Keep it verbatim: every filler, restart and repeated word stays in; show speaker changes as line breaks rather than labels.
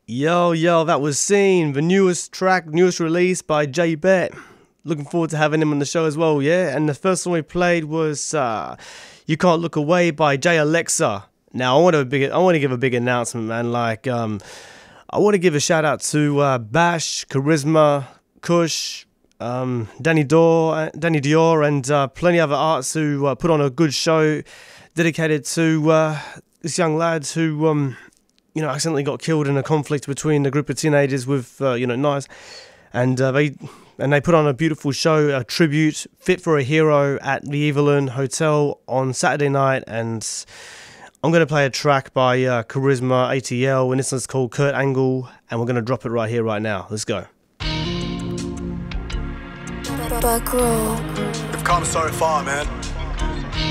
Yo, yo, that was Scene, the newest track, newest release by J Bet. Looking forward to having him on the show as well, yeah? And the first song we played was uh, You Can't Look Away by Jay Alexa. Now, I want to big, I want to give a big announcement, man. Like, um, I want to give a shout out to uh, Bash, Charisma, Kush, um, Danny Dior, Danny Dior, and uh, plenty other artists who uh, put on a good show dedicated to uh, this young lad who, um, you know, accidentally got killed in a conflict between a group of teenagers with, uh, you know, knives, and uh, they. And they put on a beautiful show, a tribute, Fit for a Hero, at the Evelyn Hotel on Saturday night. And I'm going to play a track by uh, Charisma, A T L, and this one's called Kurt Angle. And we're going to drop it right here, right now. Let's go.
We've come so far, man.